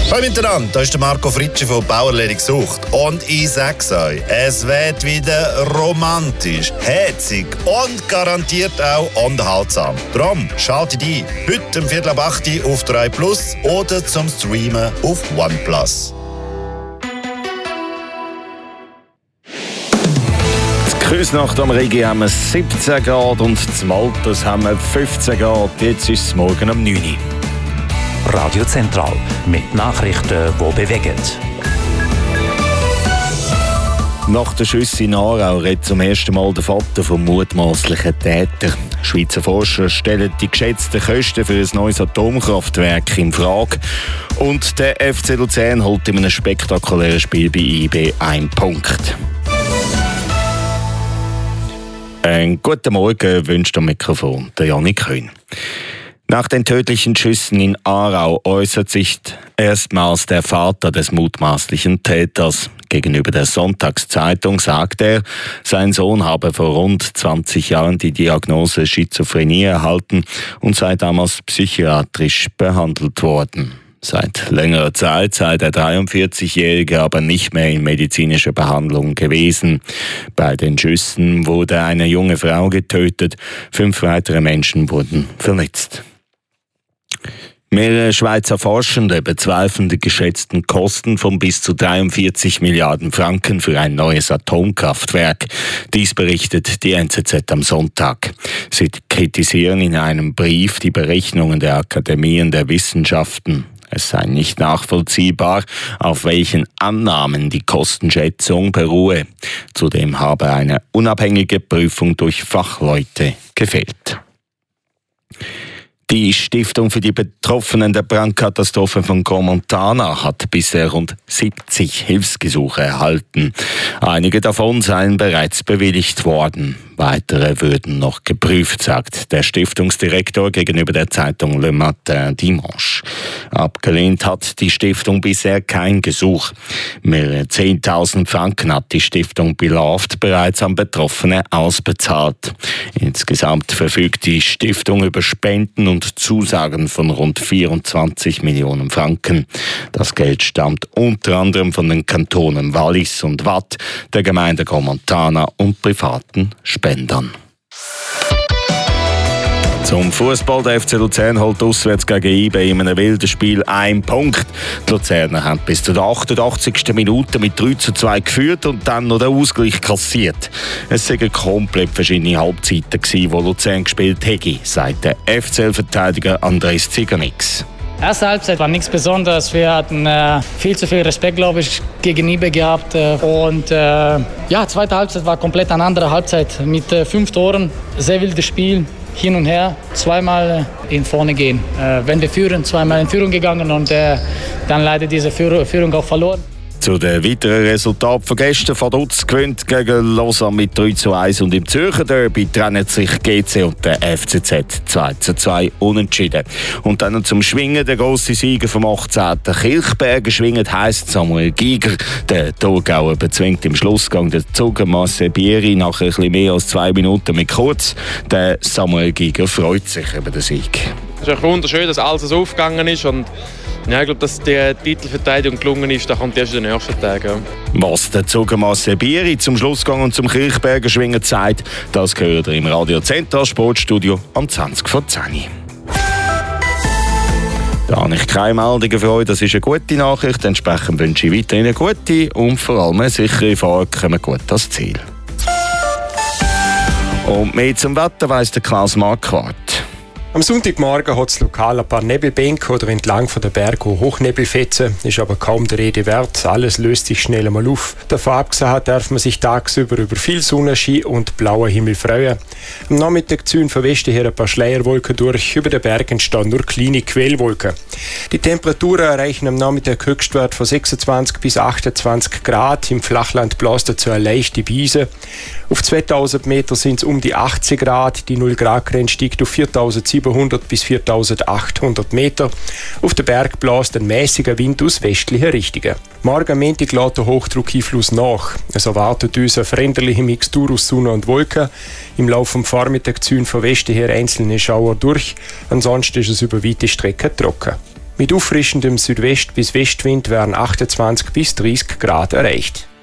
Hallo miteinander, hier ist der Marco Fritschi von Bauerledig gesucht. Und ich sag's euch, es wird wieder romantisch, herzig und garantiert auch unterhaltsam. Darum schaltet ein, heute um 7:45 auf 3 Plus oder zum Streamen auf OnePlus. Küsnacht am Rigi haben wir 17 Grad und zum Alters haben wir 15 Grad. Jetzt ist es morgen um 9 Uhr. Radio Zentral mit Nachrichten, die bewegen. Nach den Schüssen in Aarau redet zum ersten Mal der Vater vom mutmaßlichen Täter. Schweizer Forscher stellen die geschätzten Kosten für ein neues Atomkraftwerk in Frage. Und der FC Luzern holt in einem spektakulären Spiel bei IB 1 Punkt. Einen guten Morgen wünscht am Mikrofon der Janik Köhn. Nach den tödlichen Schüssen in Aarau äußert sich erstmals der Vater des mutmaßlichen Täters. Gegenüber der Sonntagszeitung sagt er, sein Sohn habe vor rund 20 Jahren die Diagnose Schizophrenie erhalten und sei damals psychiatrisch behandelt worden. Seit längerer Zeit sei der 43-Jährige aber nicht mehr in medizinischer Behandlung gewesen. Bei den Schüssen wurde eine junge Frau getötet, 5 weitere Menschen wurden verletzt. Mehrere Schweizer Forschende bezweifeln die geschätzten Kosten von bis zu 43 Milliarden Franken für ein neues Atomkraftwerk. Dies berichtet die NZZ am Sonntag. Sie kritisieren in einem Brief die Berechnungen der Akademien der Wissenschaften. Es sei nicht nachvollziehbar, auf welchen Annahmen die Kostenschätzung beruhe. Zudem habe eine unabhängige Prüfung durch Fachleute gefehlt. Die Stiftung für die Betroffenen der Brandkatastrophe von Crans-Montana hat bisher rund 70 Hilfsgesuche erhalten. Einige davon seien bereits bewilligt worden. Weitere würden noch geprüft, sagt der Stiftungsdirektor gegenüber der Zeitung Le Matin Dimanche. Abgelehnt hat die Stiftung bisher kein Gesuch. Mehrere 10.000 Franken hat die Stiftung Beloved bereits an Betroffene ausbezahlt. Insgesamt verfügt die Stiftung über Spenden und Zusagen von rund 24 Millionen Franken. Das Geld stammt unter anderem von den Kantonen Wallis und Waadt, der Gemeinde Crans-Montana und privaten Spendern. Zum Fußball. Der FC Luzern holt auswärts gegen IB in einem wilden Spiel 1 Punkt. Die Luzerner haben bis zur 88. Minute mit 3:2 geführt und dann noch den Ausgleich kassiert. Es waren komplett verschiedene Halbzeiten, die Luzern gespielt hätte, sagt der FCL-Verteidiger Andres Ziganix. Erste Halbzeit war nichts Besonderes. Wir hatten viel zu viel Respekt, glaube ich, gegen IB gehabt. Zweite Halbzeit war komplett eine andere Halbzeit mit 5 Toren. Sehr wildes Spiel, hin und her, zweimal in vorne gehen. Wenn wir führen, zweimal in Führung gegangen und dann leider diese Führung auch verloren. Zu den weiteren Resultaten von gestern: Vaduz gewinnt gegen Lausanne mit 3:1 und im Zürcher Derby trennen sich GC und der FCZ 2:2 unentschieden. Und dann zum Schwingen, der grosse Sieger vom 18. Kilchberger schwingend heisst Samuel Giger. Der Thurgauer bezwingt im Schlussgang den Zugermasse Bieri nach ein bisschen mehr als 2 Minuten mit kurz. Der Samuel Giger freut sich über den Sieg. Es ist auch wunderschön, dass alles so aufgegangen ist und ja, ich glaube, dass die Titelverteidigung gelungen ist, da kommt erst in den nächsten Tagen. Was der Zugermasse Bieri zum Schlussgang und zum Kilchberger Schwingen sagt, das gehört ihr im Radio Zentral Sportstudio am 20 vor 10. Da habe ich keine Meldungen für euch, das ist eine gute Nachricht. Entsprechend wünsche ich weiterhin eine gute und vor allem eine sichere Fahrt, kommen gut ans Ziel. Und mehr zum Wetter weiss der Klaus Marquardt. Am Sonntagmorgen hat es lokal ein paar Nebelbänke oder entlang von der Berge Hochnebelfetzen, ist aber kaum der Rede wert. Alles löst sich schnell einmal auf. Davon abgesehen darf man sich tagsüber über viel Sonnenschein und blauer Himmel freuen. Am Nachmittag ziehen von Westen her ein paar Schleierwolken durch. Über den Bergen entstehen nur kleine Quellwolken. Die Temperaturen erreichen am Nachmittag Höchstwert von 26 bis 28 Grad. Im Flachland bläst dazu eine leichte Brise. Auf 2000 Meter sind es um die 80 Grad. Die 0-Grad-Grenze steigt auf 4700 bis 4800 Meter. Auf den Berg bläst ein mäßiger Wind aus westlichen Richtungen. Morgen am Montag lässt der Hochdruckeinfluss nach. Es erwartet uns eine veränderliche Mixtur aus Sonne und Wolken. Im Laufe des Vormittags ziehen von Westen her einzelne Schauer durch. Ansonsten ist es über weite Strecken trocken. Mit auffrischendem Südwest- bis Westwind werden 28 bis 30 Grad erreicht.